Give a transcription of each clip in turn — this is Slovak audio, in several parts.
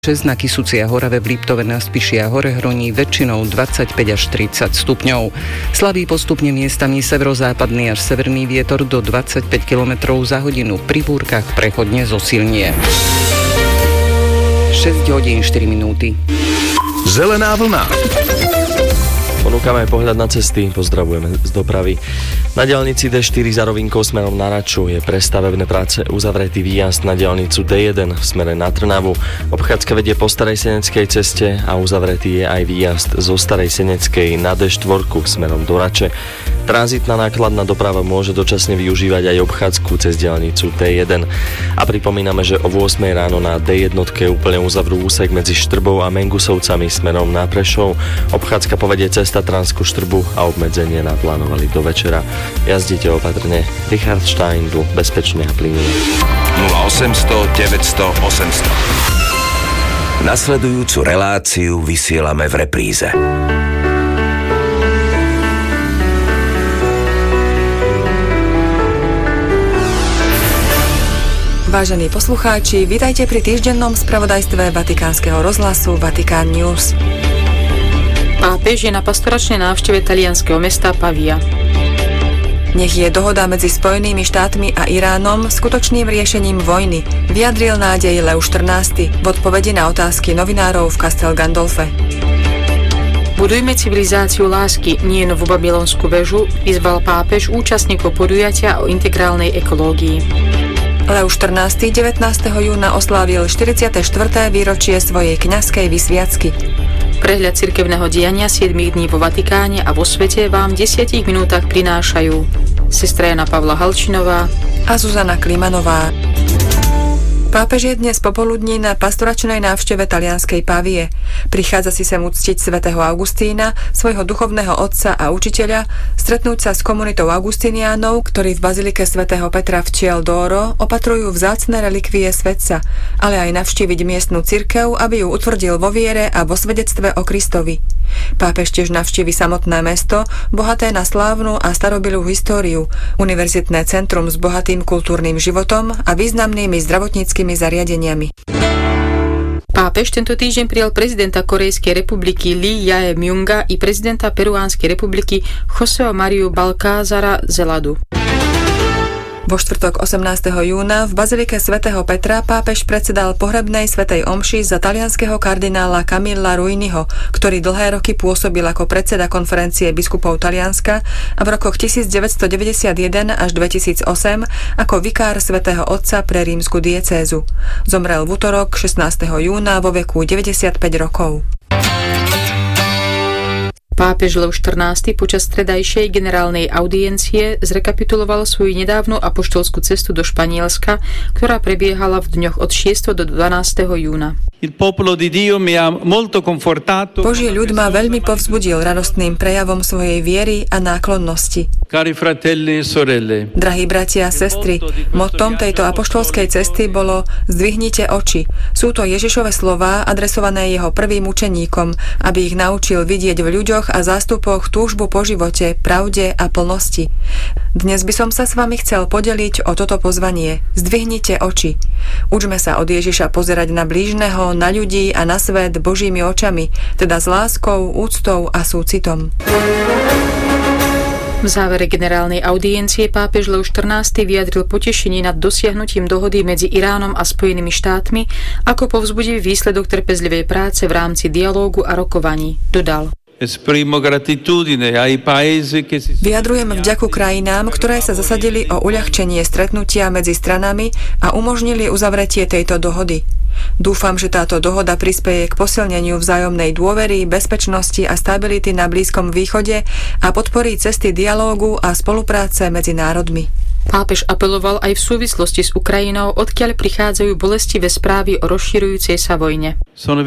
Na Kysuci a Horave, v Liptove, na Spiši a Horehroní väčšinou 25 až 30 stupňov. Slabý postupne miestami severozápadný až severný vietor do 25 km za hodinu, pri búrkach prechodne zosilnie. 6 hodín 4 minúty. Zelená vlna. Ponúkame pohľad na cesty, pozdravujeme z dopravy. Na diaľnici D4 za rovinkou smerom na Raču je pre stavebné práce uzavretý výjazd na diaľnicu D1 v smere na Trnavu. Obchádzka vedie po Starej Seneckej ceste a uzavretý je aj výjazd zo Starej Seneckej na D4 smerom do Rače. Tranzitná nákladná doprava môže dočasne využívať aj obchádzku cez diaľnicu D1. A pripomíname, že o 8 ráno na D1 úplne uzavrú úsek medzi Štrbou a Mengusovcami smerom na Prešov. Obchádzka povedie cez Tatranskú Štrbu a obmedzenie naplánovali do večera. Jazdite opatrne. Richard Steindl, bezpečne a plynulo. 0800 900 800. Nasledujúcu reláciu vysielame v repríze. Vážení poslucháči, vitajte pri týždennom spravodajstve Vatikánskeho rozhlasu Vatikán News. Pápež je na pastoračnej návšteve talianskeho mesta Pavia. Nech je dohoda medzi Spojenými štátmi a Iránom skutočným riešením vojny, vyjadril nádej Leo XIV v odpovedi na otázky novinárov v Castel Gandolfe. Budujme civilizáciu lásky, nie novú babylonskú väžu, vyzval pápež účastníkov podujatia o integrálnej ekológii. Leo XIV 19. júna oslávil 44. výročie svojej kňazskej vysviacky. Prehľad cirkevného diania 7 dní vo Vatikáne a vo svete vám v 10 minútach prinášajú sestra Jana Pavla Halčinová a Zuzana Klimanová. Pápež je dnes popoludní na pastoračnej návšteve talianskej Pavie. Prichádza si sem uctiť svätého Augustína, svojho duchovného otca a učiteľa, stretnúť sa s komunitou Augustiniánov, ktorí v bazilike svätého Petra v Ciel d'Oro opatrujú vzácne relikvie svätca, ale aj navštíviť miestnu cirkev, aby ju utvrdil vo viere a vo svedectve o Kristovi. Pápež tiež navštívi samotné mesto, bohaté na slávnu a starobilú históriu, univerzitné centrum s bohatým kultúrnym životom a významnými zdravotníckymi zariadeniami. Pápež tento týždeň prijal prezidenta Korejskej republiky Lee Jae-myunga i prezidenta Peruánskej republiky Josea Mariu Balcázara Zeladu. Vo štvrtok 18. júna v bazilike svätého Petra pápež predsedal pohrebnej svätej omši za talianskeho kardinála Camilla Ruiniho, ktorý dlhé roky pôsobil ako predseda konferencie biskupov Talianska a v rokoch 1991 až 2008 ako vikár svätého Otca pre rímsku diecézu. Zomrel v utorok 16. júna vo veku 95 rokov. Pápež Leo XIV počas stredajšej generálnej audiencie zrekapituloval svoju nedávnu apoštolskú cestu do Španielska, ktorá prebiehala v dňoch od 6. do 12. júna. Boží ľud ma veľmi povzbudil radostným prejavom svojej viery a náklonnosti. Drahí bratia a sestry, mottom tejto apoštolskej cesty bolo zdvihnite oči. Sú to Ježišove slová adresované jeho prvým učeníkom, aby ich naučil vidieť v ľuďoch a zástupoch túžbu po živote, pravde a plnosti. Dnes by som sa s vami chcel podeliť o toto pozvanie. Zdvihnite oči. Učme sa od Ježiša pozerať na blížneho, na ľudí a na svet Božími očami, teda s láskou, úctou a súcitom. V závere generálnej audiencie pápež Leo XIV vyjadril potešenie nad dosiahnutím dohody medzi Iránom a Spojenými štátmi ako povzbudivý výsledok trpezlivej práce v rámci dialógu a rokovaní. Dodal: Vyjadrujem vďaku krajinám, ktoré sa zasadili o uľahčenie stretnutia medzi stranami a umožnili uzavretie tejto dohody. Dúfam, že táto dohoda prispeje k posilneniu vzájomnej dôvery, bezpečnosti a stability na Blízkom východe a podporí cesty dialógu a spolupráce medzi národmi. Pápež apeloval aj v súvislosti s Ukrajinou, odkiaľ prichádzajú bolestivé správy o rozširujúcej sa vojne. Som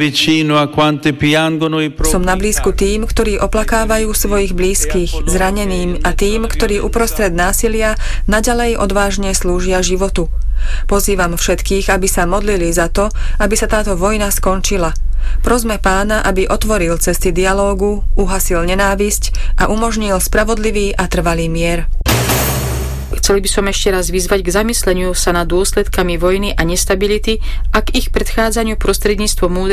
na blízku tým, ktorí oplakávajú svojich blízkych, zraneným a tým, ktorí uprostred násilia naďalej odvážne slúžia životu. Pozývam všetkých, aby sa modlili za to, aby sa táto vojna skončila. Prosme Pána, aby otvoril cesty dialógu, uhasil nenávisť a umožnil spravodlivý a trvalý mier. Chceli by som ešte raz vyzvať k zamysleniu sa nad dôsledkami vojny a nestability a k ich predchádzaniu prostredníctvom múdrych